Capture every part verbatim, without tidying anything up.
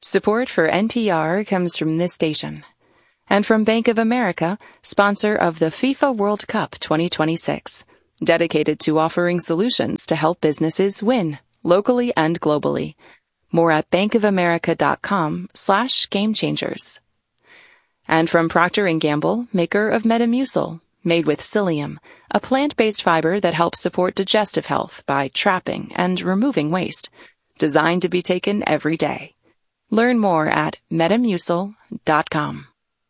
Support for N P R comes from this station. And from Bank of America, sponsor of the FIFA World Cup twenty twenty-six, dedicated to offering solutions to help businesses win, locally and globally. More at bankofamerica.com slash game changers. And from Procter and Gamble, maker of Metamucil, made with psyllium, a plant-based fiber that helps support digestive health by trapping and removing waste, designed to be taken every day. Learn more at metamucil dot com.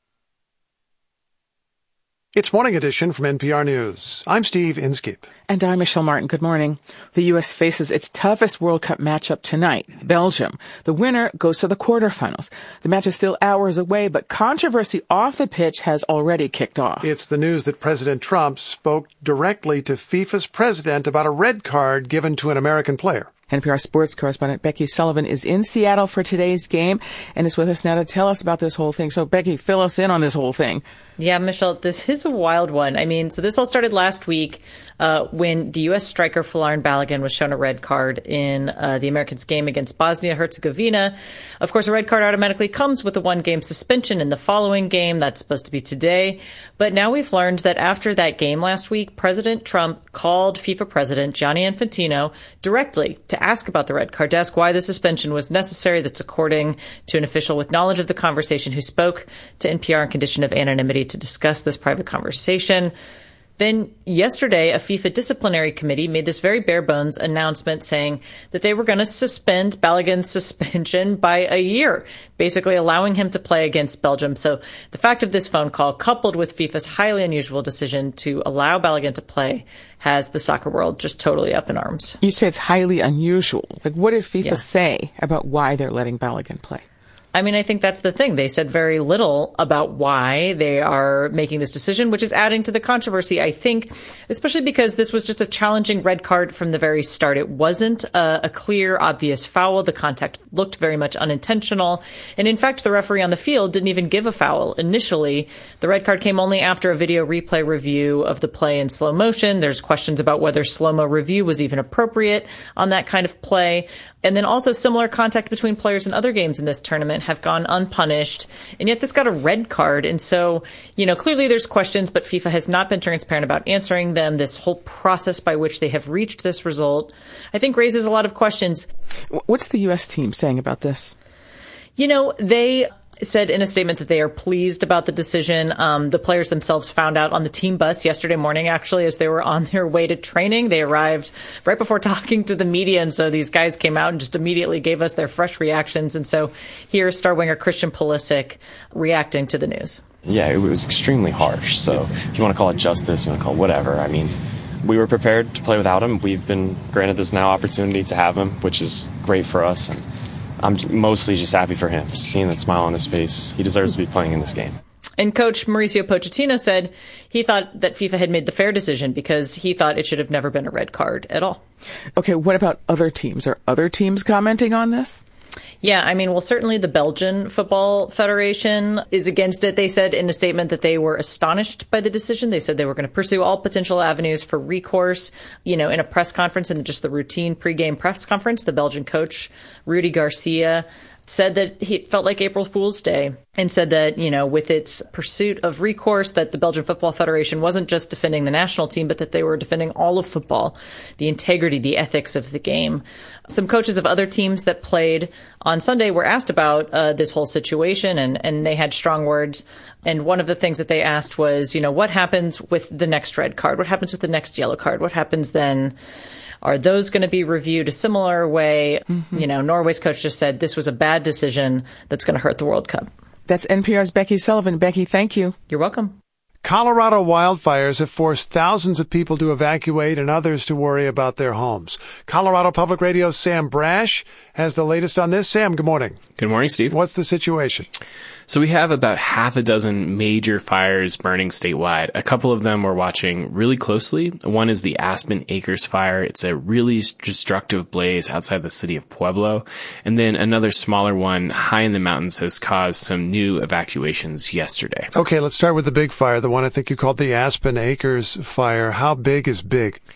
It's Morning Edition from N P R News. I'm Steve Inskeep. And I'm Michelle Martin. Good morning. The U S faces its toughest World Cup matchup tonight, Belgium. The winner goes to the quarterfinals. The match is still hours away, but controversy off the pitch has already kicked off. It's the news that President Trump spoke directly to FIFA's president about a red card given to an American player. N P R sports correspondent Becky Sullivan is in Seattle for today's game and is with us now to tell us about this whole thing. So, Becky, fill us in on this whole thing. Yeah, Michelle, this is a wild one. I mean, so this all started last week uh, when the U S striker Folarin Balogun was shown a red card in uh, the Americans' game against Bosnia-Herzegovina. Of course, a red card automatically comes with a one-game suspension in the following game. That's supposed to be today. But now we've learned that after that game last week, President Trump called FIFA President Gianni Infantino directly to ask about the red card, to ask why the suspension was necessary. That's according to an official with knowledge of the conversation who spoke to N P R on condition of anonymity to discuss this private conversation. Then yesterday, a FIFA disciplinary committee made this very bare bones announcement saying that they were going to suspend Balogun's suspension by a year, basically allowing him to play against Belgium. So the fact of this phone call, coupled with FIFA's highly unusual decision to allow Balogun to play, has the soccer world just totally up in arms. You say it's highly unusual. Like, what did FIFA yeah. say about why they're letting Balogun play? I mean, I think that's the thing. They said very little about why they are making this decision, which is adding to the controversy, I think, especially because this was just a challenging red card from the very start. It wasn't a, a clear, obvious foul. The contact looked very much unintentional. And in fact, the referee on the field didn't even give a foul initially. The red card came only after a video replay review of the play in slow motion. There's questions about whether slow-mo review was even appropriate on that kind of play. And then also similar contact between players in other games in this tournament have gone unpunished. And yet this got a red card. And so, you know, clearly there's questions, but FIFA has not been transparent about answering them. This whole process by which they have reached this result, I think, raises a lot of questions. What's the U S team saying about this? You know, they said in a statement that they are pleased about the decision. Um, the players themselves found out on the team bus yesterday morning, actually, as they were on their way to training. They arrived right before talking to the media. And so these guys came out and just immediately gave us their fresh reactions. And so here's star winger Christian Pulisic reacting to the news. Yeah, it was extremely harsh. So if you want to call it justice, you want to call it whatever. I mean, we were prepared to play without him. We've been granted this now opportunity to have him, which is great for us. And I'm mostly just happy for him, seeing that smile on his face. He deserves to be playing in this game. And coach Mauricio Pochettino said he thought that FIFA had made the fair decision because he thought it should have never been a red card at all. Okay, what about other teams? Are other teams commenting on this? Yeah, I mean, well, certainly the Belgian Football Federation is against it. They said in a statement that they were astonished by the decision. They said they were going to pursue all potential avenues for recourse. You know, in a press conference, in just the routine pregame press conference, the Belgian coach, Rudy Garcia, said that he felt like April Fool's Day and said that, you know, with its pursuit of recourse, that the Belgian Football Federation wasn't just defending the national team, but that they were defending all of football, the integrity, the ethics of the game. Some coaches of other teams that played on Sunday were asked about uh, this whole situation, and, and they had strong words. And one of the things that they asked was, you know, what happens with the next red card? What happens with the next yellow card? What happens then? Are those going to be reviewed a similar way? Mm-hmm. You know, Norway's coach just said this was a bad decision that's going to hurt the World Cup. That's N P R's Becky Sullivan. Becky, thank you. You're welcome. Colorado wildfires have forced thousands of people to evacuate and others to worry about their homes. Colorado Public Radio's Sam Brash has the latest on this. Sam, good morning. Good morning, Steve. What's the situation? So we have about half a dozen major fires burning statewide. A couple of them we're watching really closely. One is the Aspen Acres fire. It's a really destructive blaze outside the city of Pueblo. And then another smaller one high in the mountains has caused some new evacuations yesterday. Okay, let's start with the big fire, the one I think you called the Aspen Acres fire. How big is big?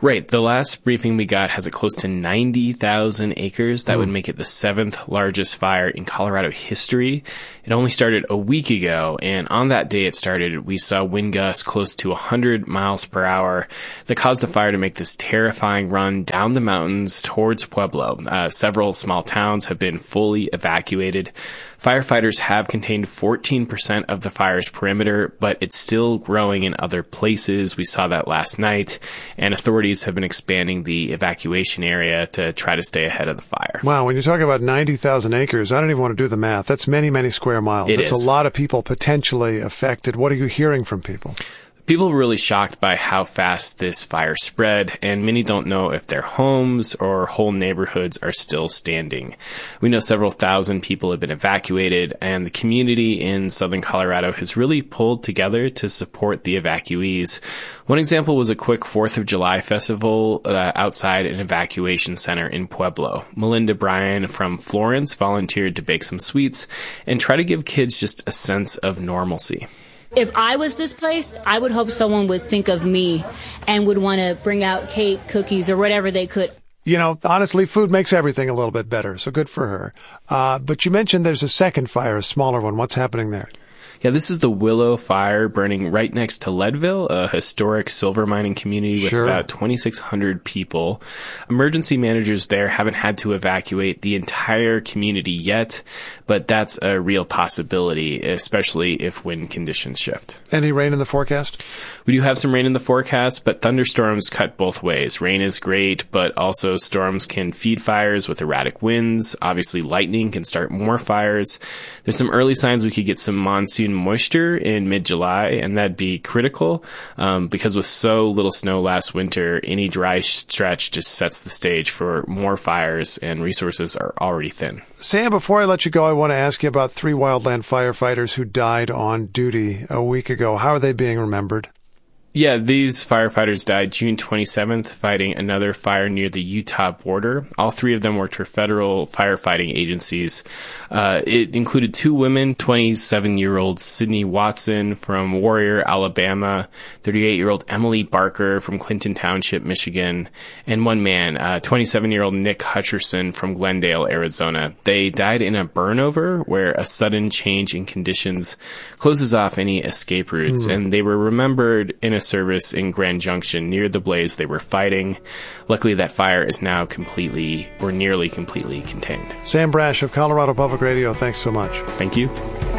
Right. The last briefing we got has it close to ninety thousand acres. That mm. would make it the seventh largest fire in Colorado history. It only started a week ago, and on that day it started, we saw wind gusts close to one hundred miles per hour that caused the fire to make this terrifying run down the mountains towards Pueblo. Uh, several small towns have been fully evacuated. Firefighters have contained fourteen percent of the fire's perimeter, but it's still growing in other places. We saw that last night, and authorities have been expanding the evacuation area to try to stay ahead of the fire. Wow, when you talk about ninety thousand acres, I don't even want to do the math. That's many, many square miles. It That's is. a lot of people potentially affected. What are you hearing from people? People were really shocked by how fast this fire spread, and many don't know if their homes or whole neighborhoods are still standing. We know several thousand people have been evacuated, and the community in southern Colorado has really pulled together to support the evacuees. One example was a quick fourth of July festival uh, outside an evacuation center in Pueblo. Melinda Bryan from Florence volunteered to bake some sweets and try to give kids just a sense of normalcy. If I was displaced, I would hope someone would think of me and would want to bring out cake, cookies, or whatever they could. You know, honestly, food makes everything a little bit better, so good for her. Uh, but you mentioned there's a second fire, a smaller one. What's happening there? Yeah, this is the Willow Fire burning right next to Leadville, a historic silver mining community with sure. about twenty-six hundred people. Emergency managers there haven't had to evacuate the entire community yet, but that's a real possibility, especially if wind conditions shift. Any rain in the forecast? We do have some rain in the forecast, but thunderstorms cut both ways. Rain is great, but also storms can feed fires with erratic winds. Obviously, lightning can start more fires. There's some early signs we could get some monsoon moisture in mid-July, and that'd be critical um, because with so little snow last winter, any dry stretch just sets the stage for more fires, and resources are already thin. Sam, before I let you go, I want to ask you about three wildland firefighters who died on duty a week ago. How are they being remembered? Yeah, these firefighters died June twenty-seventh fighting another fire near the Utah border. All three of them worked for federal firefighting agencies. Uh, it included two women, twenty-seven-year-old Sydney Watson from Warrior, Alabama, thirty-eight-year-old Emily Barker from Clinton Township, Michigan, and one man, uh, twenty-seven-year-old Nick Hutcherson from Glendale, Arizona. They died in a burnover where a sudden change in conditions closes off any escape routes, hmm. and they were remembered in a service in Grand Junction near the blaze they were fighting. Luckily, that fire is now completely or nearly completely contained. Sam Brash of Colorado Public Radio, thanks so much. Thank you.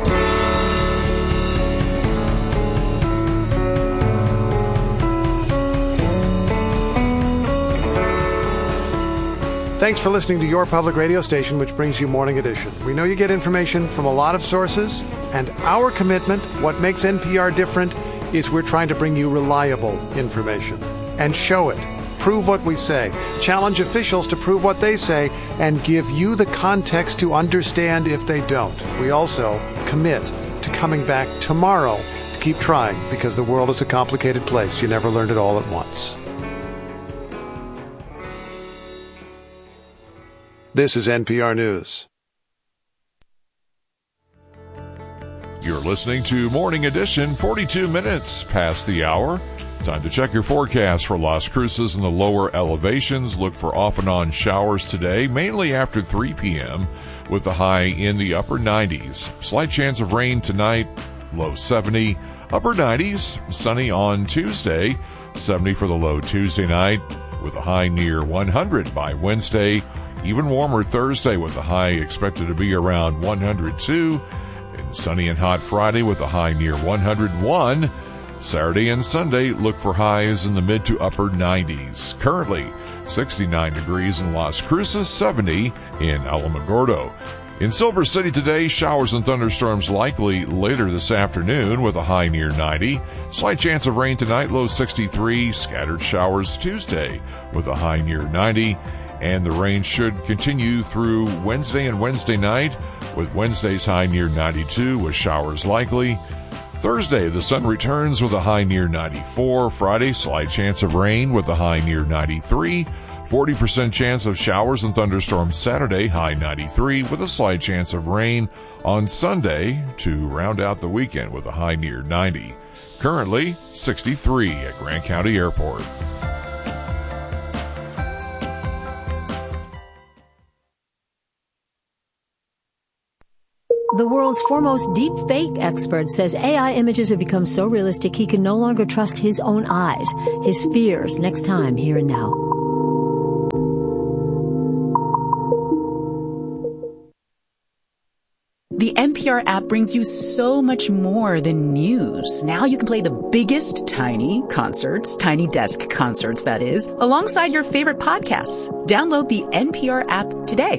Thanks for listening to your public radio station, which brings you Morning Edition. We know you get information from a lot of sources, and our commitment, what makes N P R different, is we're trying to bring you reliable information and show it. Prove what we say. Challenge officials to prove what they say and give you the context to understand if they don't. We also commit to coming back tomorrow to keep trying because the world is a complicated place. You never learned it all at once. This is N P R News. You're listening to Morning Edition, forty-two minutes past the hour. Time to check your forecast for Las Cruces and the lower elevations. Look for off and on showers today, mainly after three p.m., with the high in the upper nineties. Slight chance of rain tonight, low seventy. Upper nineties, sunny on Tuesday, seventy for the low Tuesday night, with a high near one hundred by Wednesday. Even warmer Thursday with the high expected to be around one hundred two. And sunny and hot Friday with a high near one hundred one. Saturday and Sunday look for highs in the mid to upper nineties. Currently sixty-nine degrees in Las Cruces, seventy in Alamogordo. In Silver City today, showers and thunderstorms likely later this afternoon with a high near ninety. Slight chance of rain tonight, low sixty-three. Scattered showers Tuesday with a high near ninety. And the rain should continue through Wednesday and Wednesday night, with Wednesday's high near ninety-two with showers likely. Thursday, the sun returns with a high near ninety-four. Friday, slight chance of rain with a high near ninety-three. forty percent chance of showers and thunderstorms Saturday, high ninety-three, with a slight chance of rain on Sunday to round out the weekend with a high near ninety. Currently, sixty-three at Grant County Airport. The world's foremost deep fake expert says A I images have become so realistic he can no longer trust his own eyes. His fears next time, Here and Now. The N P R app brings you so much more than news. Now you can play the biggest tiny concerts, tiny desk concerts, that is, alongside your favorite podcasts. Download the N P R app today.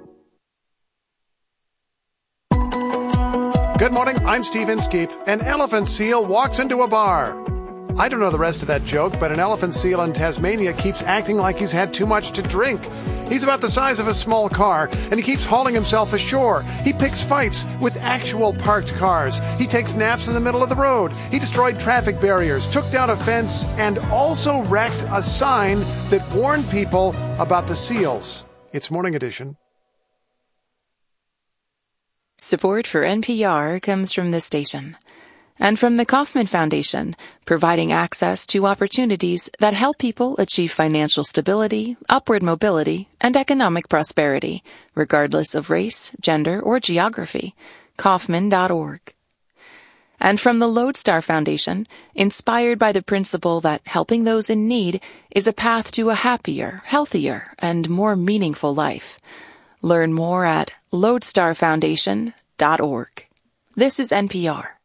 Good morning, I'm Steve Inskeep. An elephant seal walks into a bar. I don't know the rest of that joke, but an elephant seal in Tasmania keeps acting like he's had too much to drink. He's about the size of a small car, and he keeps hauling himself ashore. He picks fights with actual parked cars. He takes naps in the middle of the road. He destroyed traffic barriers, took down a fence, and also wrecked a sign that warned people about the seals. It's Morning Edition. Support for N P R comes from this station and from the Kauffman Foundation, providing access to opportunities that help people achieve financial stability, upward mobility, and economic prosperity, regardless of race, gender, or geography. Kauffman dot org. And from the Lodestar Foundation, inspired by the principle that helping those in need is a path to a happier, healthier, and more meaningful life. Learn more at lodestar foundation dot org. This is N P R.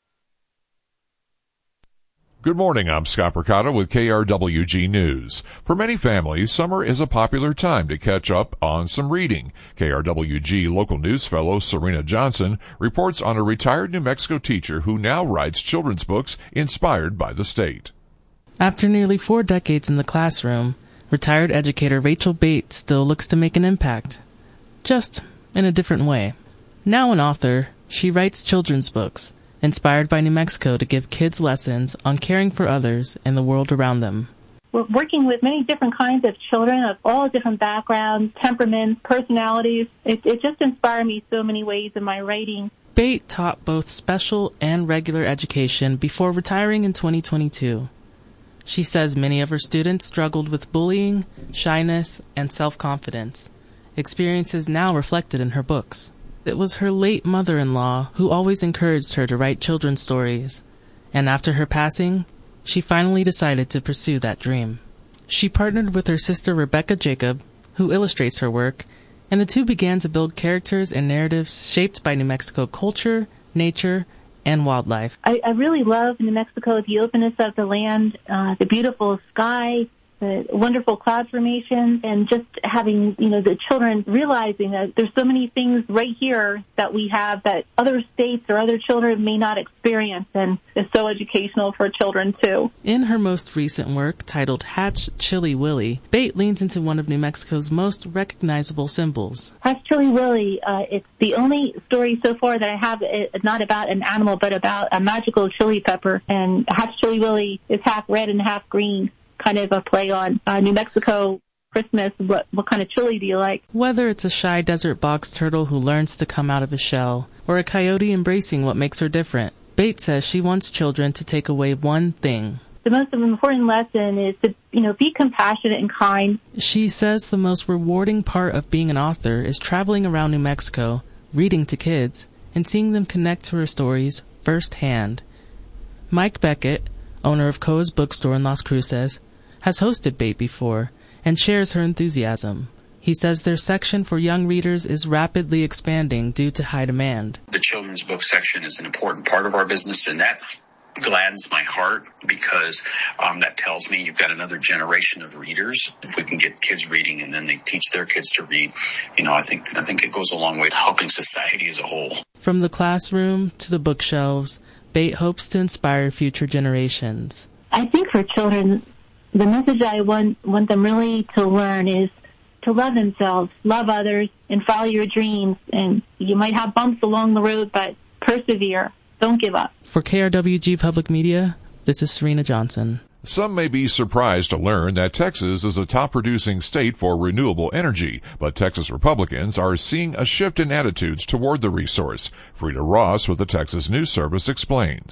Good morning, I'm Scott Percotta with K R W G News. For many families, summer is a popular time to catch up on some reading. K R W G local news fellow Serena Johnson reports on a retired New Mexico teacher who now writes children's books inspired by the state. After nearly four decades in the classroom, retired educator Rachel Bate still looks to make an impact, just in a different way. Now an author, she writes children's books, inspired by New Mexico to give kids lessons on caring for others and the world around them. We're working with many different kinds of children of all different backgrounds, temperaments, personalities. It, it just inspired me so many ways in my writing. Bate taught both special and regular education before retiring in twenty twenty-two. She says many of her students struggled with bullying, shyness, and self-confidence, experiences now reflected in her books. It was her late mother-in-law who always encouraged her to write children's stories, and after her passing, she finally decided to pursue that dream. She partnered with her sister Rebecca Jacob, who illustrates her work, and the two began to build characters and narratives shaped by New Mexico culture, nature, and wildlife. I, I really love New Mexico, the openness of the land, uh, the beautiful sky, the wonderful cloud formations, and just having, you know, the children realizing that there's so many things right here that we have that other states or other children may not experience, and it's so educational for children, too. In her most recent work, titled Hatch Chili Willy, Bate leans into one of New Mexico's most recognizable symbols. Hatch Chili Willy, uh, it's the only story so far that I have, it, not about an animal, but about a magical chili pepper, and Hatch Chili Willy is half red and half green. Kind of a play on uh, New Mexico Christmas. What what kind of chili do you like? Whether it's a shy desert box turtle who learns to come out of his shell, or a coyote embracing what makes her different, Bate says she wants children to take away one thing. The most important lesson is to, you know, be compassionate and kind. She says the most rewarding part of being an author is traveling around New Mexico, reading to kids, and seeing them connect to her stories firsthand. Mike Beckett, owner of Coa's Bookstore in Las Cruces, has hosted Bate before and shares her enthusiasm. He says their section for young readers is rapidly expanding due to high demand. The children's book section is an important part of our business, and that gladdens my heart because um, that tells me you've got another generation of readers. If we can get kids reading and then they teach their kids to read, you know, I think I think it goes a long way to helping society as a whole. From the classroom to the bookshelves, Bate hopes to inspire future generations. I think for children, the message I want want them really to learn is to love themselves, love others, and follow your dreams. And you might have bumps along the road, but persevere. Don't give up. For K R W G Public Media, this is Serena Johnson. Some may be surprised to learn that Texas is a top-producing state for renewable energy, but Texas Republicans are seeing a shift in attitudes toward the resource. Frida Ross with the Texas News Service explains.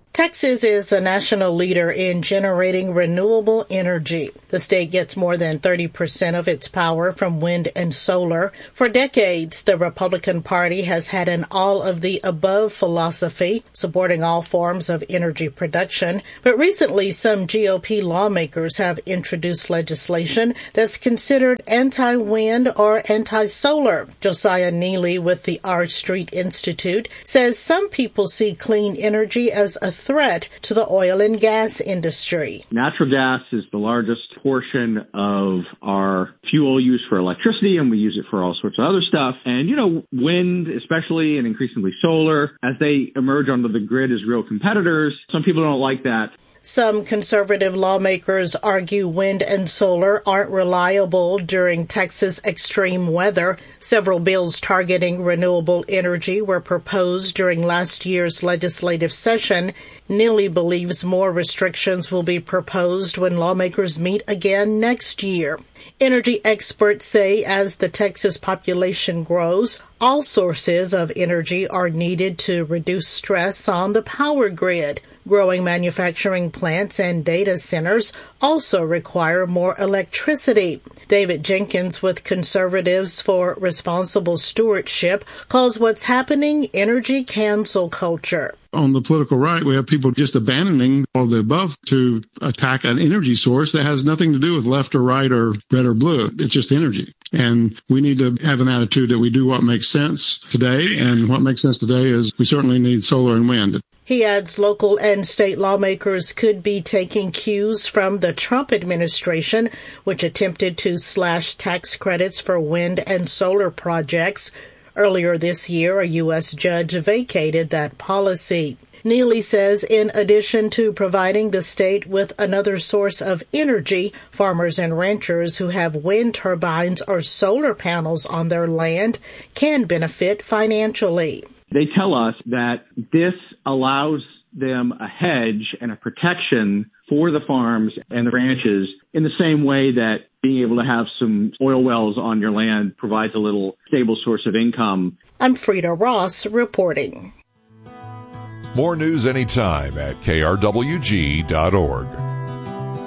Texas is a national leader in generating renewable energy. The state gets more than thirty percent of its power from wind and solar. For decades, the Republican Party has had an all-of-the-above philosophy, supporting all forms of energy production. But recently, some G O P lawmakers have introduced legislation that's considered anti-wind or anti-solar. Josiah Neely with the R Street Institute says some people see clean energy as a threat to the oil and gas industry. Natural gas is the largest portion of our fuel used for electricity, and we use it for all sorts of other stuff. And, you know, wind, especially, and increasingly solar, as they emerge onto the grid as real competitors, some people don't like that. Some conservative lawmakers argue wind and solar aren't reliable during Texas extreme weather. Several bills targeting renewable energy were proposed during last year's legislative session. Neely believes more restrictions will be proposed when lawmakers meet again next year. Energy experts say as the Texas population grows, all sources of energy are needed to reduce stress on the power grid. Growing manufacturing plants and data centers also require more electricity. David Jenkins with Conservatives for Responsible Stewardship calls what's happening energy cancel culture. On the political right, we have people just abandoning all the above to attack an energy source that has nothing to do with left or right or red or blue. It's just energy. And we need to have an attitude that we do what makes sense today. And what makes sense today is we certainly need solar and wind. He adds local and state lawmakers could be taking cues from the Trump administration, which attempted to slash tax credits for wind and solar projects. Earlier this year, a U S judge vacated that policy. Neely says in addition to providing the state with another source of energy, farmers and ranchers who have wind turbines or solar panels on their land can benefit financially. They tell us that this allows them a hedge and a protection for the farms and the ranches in the same way that being able to have some oil wells on your land provides a little stable source of income. I'm Frida Ross reporting. More news anytime at K R W G dot org.